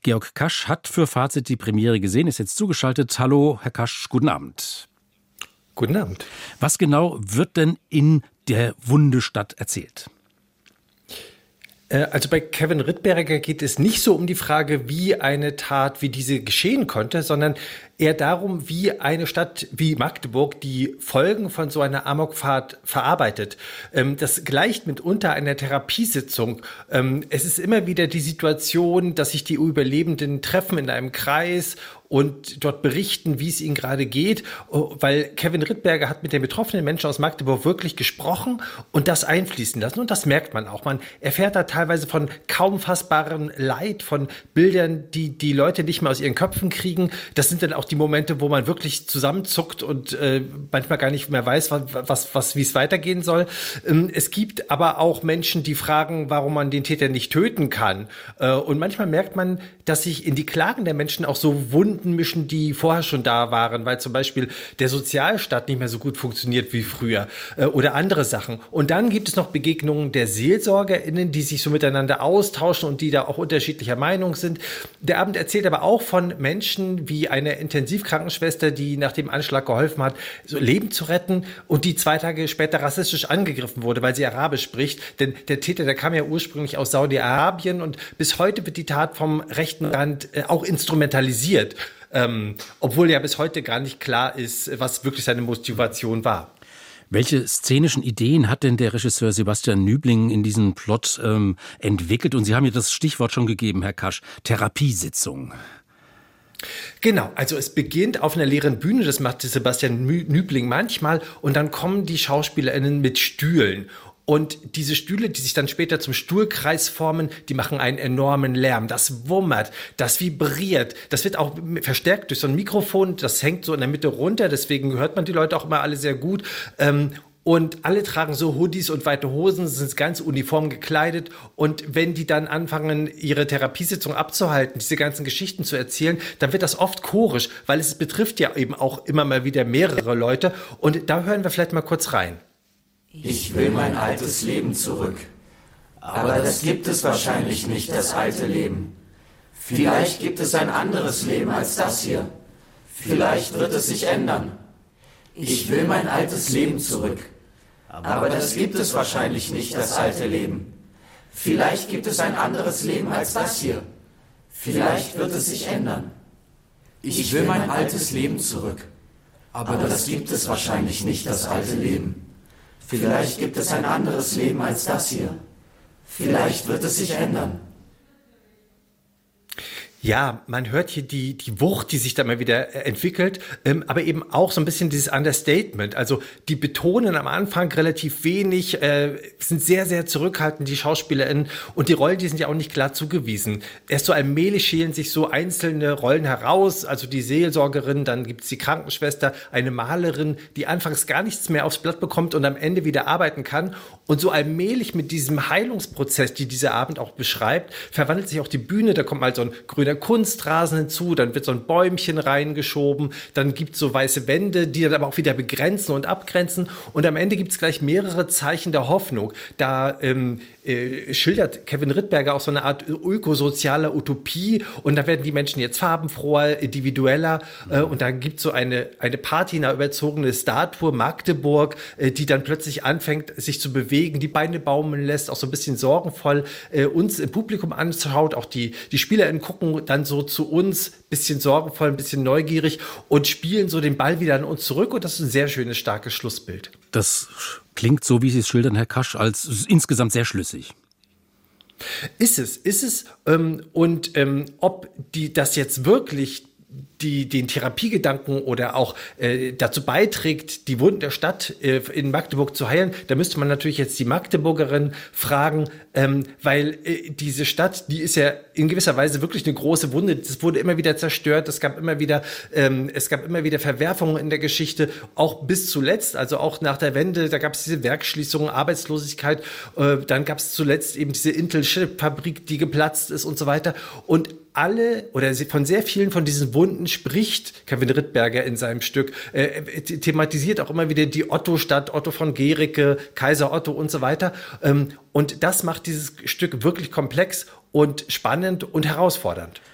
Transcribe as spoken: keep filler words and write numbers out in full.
Georg Kasch hat für Fazit die Premiere gesehen, ist jetzt zugeschaltet. Hallo, Herr Kasch, guten Abend. Guten Abend. Was genau wird denn in der Wundestadt erzählt? Also bei Kevin Rittberger geht es nicht so um die Frage, wie eine Tat wie diese geschehen konnte, sondern eher darum, wie eine Stadt wie Magdeburg die Folgen von so einer Amokfahrt verarbeitet. Das gleicht mitunter einer Therapiesitzung. Es ist immer wieder die Situation, dass sich die Überlebenden treffen in einem Kreis und dort berichten, wie es ihnen gerade geht, weil Kevin Rittberger hat mit den betroffenen Menschen aus Magdeburg wirklich gesprochen und das einfließen lassen. Und das merkt man auch. Man erfährt da teilweise von kaum fassbarem Leid, von Bildern, die die Leute nicht mehr aus ihren Köpfen kriegen. Das sind dann auch die Momente, wo man wirklich zusammenzuckt und äh, manchmal gar nicht mehr weiß, was, was, was, wie es weitergehen soll. Ähm, es gibt aber auch Menschen, die fragen, warum man den Täter nicht töten kann. Äh, und manchmal merkt man, dass sich in die Klagen der Menschen auch so Wunden mischen, die vorher schon da waren, weil zum Beispiel der Sozialstaat nicht mehr so gut funktioniert wie früher äh, oder andere Sachen. Und dann gibt es noch Begegnungen der SeelsorgerInnen, die sich so miteinander austauschen und die da auch unterschiedlicher Meinung sind. Der Abend erzählt aber auch von Menschen wie eine Intensivkrankenschwester, die nach dem Anschlag geholfen hat, so Leben zu retten und die zwei Tage später rassistisch angegriffen wurde, weil sie Arabisch spricht. Denn der Täter, der kam ja ursprünglich aus Saudi-Arabien und bis heute wird die Tat vom rechten Rand äh, auch instrumentalisiert. Ähm, obwohl ja bis heute gar nicht klar ist, was wirklich seine Motivation war. Welche szenischen Ideen hat denn der Regisseur Sebastian Nübling in diesem Plot ähm, entwickelt? Und Sie haben ja das Stichwort schon gegeben, Herr Kasch, Therapiesitzung. Genau, also es beginnt auf einer leeren Bühne, das macht Sebastian Nübling manchmal, und dann kommen die SchauspielerInnen mit Stühlen. Und diese Stühle, die sich dann später zum Stuhlkreis formen, die machen einen enormen Lärm. Das wummert, das vibriert. Das wird auch verstärkt durch so ein Mikrofon. Das hängt so in der Mitte runter. Deswegen hört man die Leute auch immer alle sehr gut. Und alle tragen so Hoodies und weite Hosen, sind ganz uniform gekleidet. Und wenn die dann anfangen, ihre Therapiesitzung abzuhalten, diese ganzen Geschichten zu erzählen, dann wird das oft chorisch, weil es betrifft ja eben auch immer mal wieder mehrere Leute. Und da hören wir vielleicht mal kurz rein. Ich will mein altes Leben zurück. Aber das gibt es wahrscheinlich nicht, das alte Leben. Vielleicht gibt es ein anderes Leben als das hier. Vielleicht wird es sich ändern. Ich will mein altes Leben zurück. Aber das gibt es wahrscheinlich nicht, das alte Leben. Vielleicht gibt es ein anderes Leben als das hier. Vielleicht wird es sich ändern. Ich will mein altes Leben zurück. Aber das gibt es wahrscheinlich nicht, das alte Leben. Vielleicht gibt es ein anderes Leben als das hier. Vielleicht wird es sich ändern. Ja, man hört hier die, die Wucht, die sich da mal wieder entwickelt, ähm, aber eben auch so ein bisschen dieses Understatement. Also die betonen am Anfang relativ wenig, äh, sind sehr, sehr zurückhaltend, die SchauspielerInnen. Und die Rollen, die sind ja auch nicht klar zugewiesen. Erst so allmählich schälen sich so einzelne Rollen heraus. Also die Seelsorgerin, dann gibt's die Krankenschwester, eine Malerin, die anfangs gar nichts mehr aufs Blatt bekommt und am Ende wieder arbeiten kann. Und so allmählich mit diesem Heilungsprozess, die dieser Abend auch beschreibt, verwandelt sich auch die Bühne. Da kommt mal so ein grüner Kunstrasen hinzu, dann wird so ein Bäumchen reingeschoben, dann gibt es so weiße Wände, die dann aber auch wieder begrenzen und abgrenzen und am Ende gibt es gleich mehrere Zeichen der Hoffnung. Da ähm, äh, schildert Kevin Rittberger auch so eine Art ökosoziale Utopie und da werden die Menschen jetzt farbenfroher, individueller äh, und dann gibt es so eine, eine Patina überzogene Statue Magdeburg, äh, die dann plötzlich anfängt, sich zu bewegen, die Beine baumeln lässt, auch so ein bisschen sorgenvoll äh, uns im Publikum anschaut, auch die, die SpielerInnen gucken dann so zu uns, bisschen sorgenvoll, ein bisschen neugierig und spielen so den Ball wieder an uns zurück und das ist ein sehr schönes, starkes Schlussbild. Das klingt so, wie Sie es schildern, Herr Kasch, als insgesamt sehr schlüssig. Ist es, ist es. Ähm, und ähm, ob die das jetzt wirklich die den Therapiegedanken oder auch äh, dazu beiträgt, die Wunden der Stadt äh, in Magdeburg zu heilen, da müsste man natürlich jetzt die Magdeburgerin fragen, ähm, weil äh, diese Stadt, die ist ja in gewisser Weise wirklich eine große Wunde. Es wurde immer wieder zerstört, es gab immer wieder, ähm, es gab immer wieder Verwerfungen in der Geschichte, auch bis zuletzt, also auch nach der Wende, da gab es diese Werksschließungen, Arbeitslosigkeit, äh, dann gab es zuletzt eben diese Intel-Chip-Fabrik, die geplatzt ist und so weiter. Und alle oder von sehr vielen von diesen Wunden spricht Kevin Rittberger in seinem Stück, äh, thematisiert auch immer wieder die Otto-Stadt, Otto von Guericke, Kaiser Otto und so weiter. Ähm, und das macht dieses Stück wirklich komplex und spannend und herausfordernd.